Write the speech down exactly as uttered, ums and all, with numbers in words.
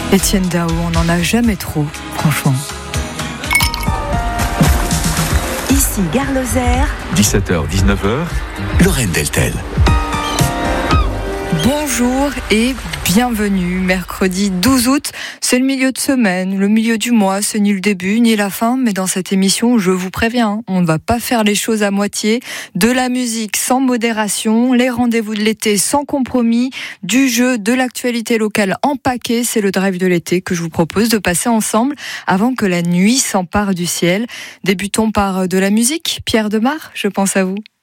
Étienne Dao, on n'en a jamais trop, franchement. Ici Gare Lozère. dix-sept heures dix-neuf heures, Lorraine Deltel. Bonjour et bienvenue. Mercredi douze août, c'est le milieu de semaine, le milieu du mois, c'est ni le début ni la fin, mais dans cette émission, je vous préviens, on ne va pas faire les choses à moitié, de la musique sans modération, les rendez-vous de l'été sans compromis, du jeu, de l'actualité locale en paquet, c'est le drive de l'été que je vous propose de passer ensemble avant que la nuit s'empare du ciel. Débutons par de la musique. Pierre Demar, je pense à vous.